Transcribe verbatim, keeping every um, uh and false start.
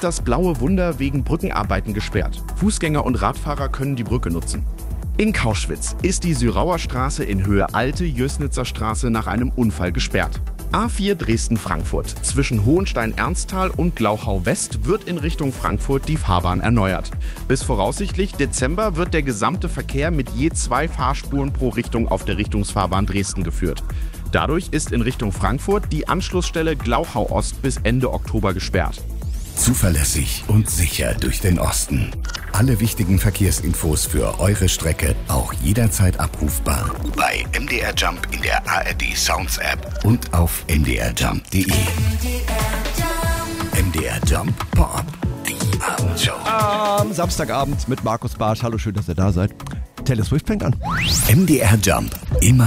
ist das Blaue Wunder wegen Brückenarbeiten gesperrt. Fußgänger und Radfahrer können die Brücke nutzen. In Kauschwitz ist die Syrauer Straße in Höhe Alte Jößnitzer Straße nach einem Unfall gesperrt. A vier Dresden-Frankfurt. Zwischen Hohenstein-Ernsthal und Glauchau-West wird in Richtung Frankfurt die Fahrbahn erneuert. Bis voraussichtlich Dezember wird der gesamte Verkehr mit je zwei Fahrspuren pro Richtung auf der Richtungsfahrbahn Dresden geführt. Dadurch ist in Richtung Frankfurt die Anschlussstelle Glauchau-Ost bis Ende Oktober gesperrt. Zuverlässig und sicher durch den Osten. Alle wichtigen Verkehrsinfos für eure Strecke auch jederzeit abrufbar bei M D R Jump in der A R D Sounds App und auf m d r jump punkt d e. M D R Jump Pop, die Abendshow. Am Samstagabend mit Markus Bartsch. Hallo, schön, dass ihr da seid. Taylor Swift fängt an. M D R Jump